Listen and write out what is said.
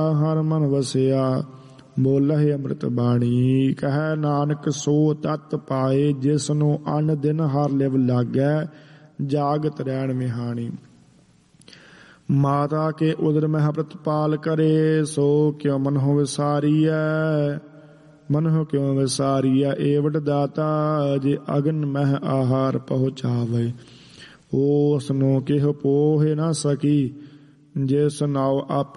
ਹਰ ਮਨ ਵਸਿਆ। ਬੋਲਹਿ ਅੰਮ੍ਰਿਤ ਬਾਣੀ ਕਹੈ ਨਾਨਕ ਸੋ ਤਤ ਪਾਏ। ਜਿਸ ਨੂੰ ਅੰਨ ਦਿਨ ਹਰ ਲਿਵ ਲਾਗੈ ਜਾਗਤ ਰਹਿਣ ਵਿਹਾਣੀ। ਮਾਤਾ ਕੇ ਉਦਰ ਮਹਿ ਪ੍ਰਤਪਾਲ ਕਰੇ ਸੋ ਕਿਉ ਮਨਹੁ ਵਿਸਾਰੀਐ। ਮਨਹੁ ਕਿਉ ਵਿਸਾਰੀਐ ਏਵਡ ਦਾਤਾ ਜੇ ਅਗਨ ਮਹਿ ਆਹਾਰ ਪਹੁੰਚਾਵੇ। ਉਸ ਨੂੰ ਕਿਹ ਪੋਹਿ ਨਾ ਸਕੀ ਜਿਸ ਨਾਉ ਆਪਣੇ